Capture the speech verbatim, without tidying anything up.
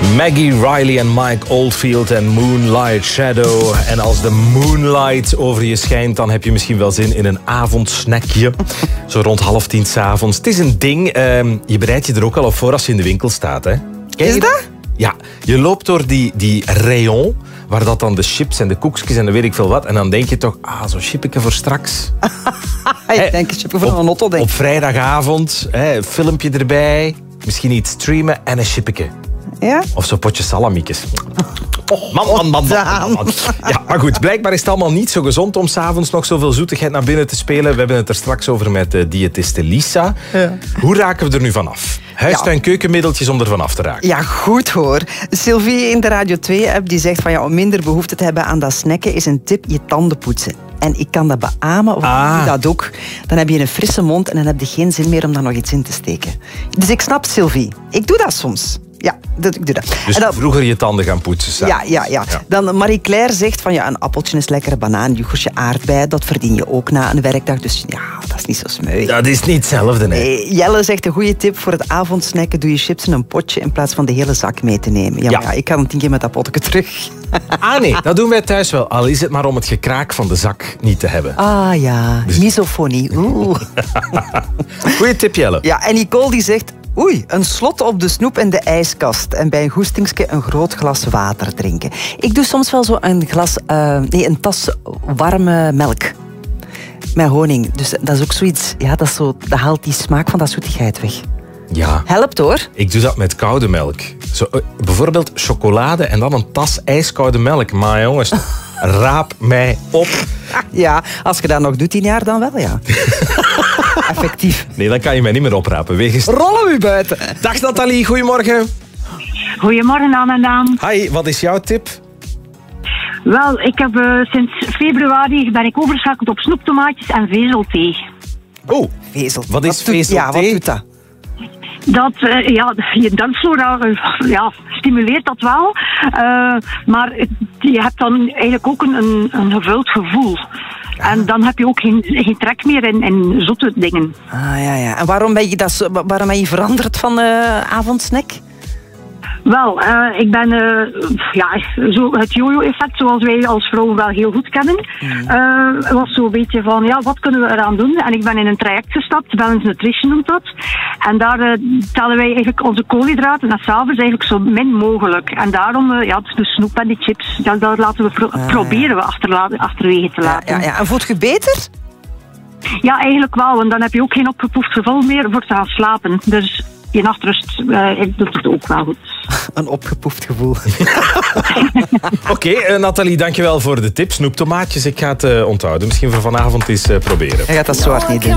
Maggie Riley en Mike Oldfield en Moonlight Shadow. En als de moonlight over je schijnt, dan heb je misschien wel zin in een avondsnackje. Zo rond half tien 's avonds. Het is een ding, uh, je bereidt je er ook al op voor als je in de winkel staat. Hè? Is dat? Ja, je loopt door die, die rayon, waar dat dan de chips en de koekjes en de weet ik veel wat. En dan denk je toch, ah, zo'n chipje voor straks. Ik denk een chipje voor een auto, denk ik. Op vrijdagavond, hè, filmpje erbij, misschien iets streamen en een chipje. Ja? Of zo'n potje salamiekjes. Oh, man, man, man, man, man. Ja, maar goed, blijkbaar is het allemaal niet zo gezond om 's avonds nog zoveel zoetigheid naar binnen te spelen. We hebben het er straks over met de diëtiste Lisa. Ja. Hoe raken we er nu vanaf? Huis- en keukenmiddeltjes om er vanaf te raken. Ja, goed hoor. Sylvie in de Radio twee-app die zegt van ja, om minder behoefte te hebben aan dat snacken is een tip je tanden poetsen. En ik kan dat beamen, want ah. ik doe dat ook. Dan heb je een frisse mond en dan heb je geen zin meer om daar nog iets in te steken. Dus ik snap Sylvie. Ik doe dat soms. Ja, dat, ik doe dat. Dus en dan, vroeger je tanden gaan poetsen. Ja, ja, ja, ja. Dan Marie-Claire zegt van ja, een appeltje is lekkere banaan, yoghurtje, aardbei, dat verdien je ook na een werkdag. Dus ja, dat is niet zo smeuig. Dat is niet hetzelfde, nee. nee. Jelle zegt een goede tip voor het avondsnacken. Doe je chips in een potje in plaats van de hele zak mee te nemen. Ja, ja. Maar ja, ik ga een tien keer met dat potje terug. Ah nee, dat doen wij thuis wel. Al is het maar om het gekraak van de zak niet te hebben. Ah ja, dus... misofonie. Oeh. Goeie tip, Jelle. Ja, en Nicole die zegt... Oei, een slot op de snoep in de ijskast. En bij een goestingske een groot glas water drinken. Ik doe soms wel zo een glas... Uh, nee, een tas warme melk. Met honing. Dus dat is ook zoiets... Ja, dat, is zo, dat haalt die smaak van dat zoetigheid weg. Ja. Helpt hoor. Ik doe dat met koude melk. Zo, uh, bijvoorbeeld chocolade en dan een tas ijskoude melk. Maar jongens, raap mij op. Ja, als je dat nog doet tien jaar, dan wel, ja. Effectief. Nee, dan kan je mij niet meer oprapen. Wegens... Rollen we buiten. Dag Nathalie, goedemorgen. Goedemorgen, Anne en Daan. Hi, wat is jouw tip? Wel, ik heb uh, sinds februari ben ik overgeschakeld op snoeptomaatjes en vezelthee. Oh, vezel. Wat is wat vezelthee? Ja, wat doet dat? Dat, uh, ja, je darmflora uh, ja, stimuleert dat wel. Uh, maar je hebt dan eigenlijk ook een, een, een gevuld gevoel. En dan heb je ook geen, geen trek meer in, in zotte dingen. Ah, ja, ja. En waarom ben je, dat zo, waarom ben je veranderd van uh, avondsnack? Wel, uh, ik ben uh, ja, zo het jojo-effect, zoals wij als vrouwen wel heel goed kennen, uh, was zo'n beetje van, ja, wat kunnen we eraan doen? En ik ben in een traject gestapt, Balance Nutrition noemt dat. En daar uh, tellen wij eigenlijk onze koolhydraten en s'avonds eigenlijk zo min mogelijk. En daarom, uh, ja, de snoep en die chips, dat, dat laten we pro- ah, proberen we achterla- achterwege te laten. Ja, ja, ja. En voelt je beter? Ja, eigenlijk wel, want dan heb je ook geen opgepoefd gevoel meer voor te gaan slapen. Dus je nachtrust uh, doet het ook wel goed. Een opgepoefd gevoel. Oké, okay, uh, Nathalie, dankjewel voor de tip. Snoeptomaatjes, ik ga het uh, onthouden. Misschien voor vanavond eens uh, proberen. Hij gaat dat zo hard niet doen.